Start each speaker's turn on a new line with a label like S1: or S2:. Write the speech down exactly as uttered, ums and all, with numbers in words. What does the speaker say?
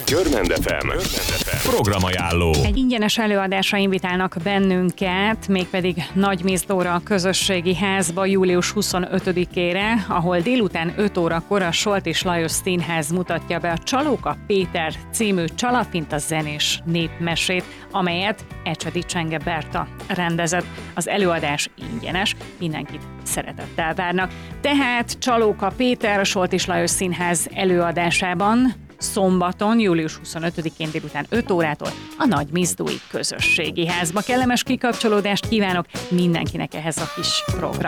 S1: Görmend ef em programajánló.
S2: Egy ingyenes előadásra invitálnak bennünket, mégpedig Nagymizdóra a közösségi házba július huszonötödikére, ahol délután öt órakor a Soltis Lajos Színház mutatja be a Csalóka Péter című Csalafinta zenés népmesét, amelyet Ecsedi Csenge Berta rendezett. Az előadás ingyenes, mindenkit szeretettel várnak. Tehát Csalóka Péter a Soltis Lajos Színház előadásában szombaton, július huszonötödikén délután öt órától a Nagymizdói Közösségi Házba. Kellemes kikapcsolódást kívánok mindenkinek ehhez a kis programhoz.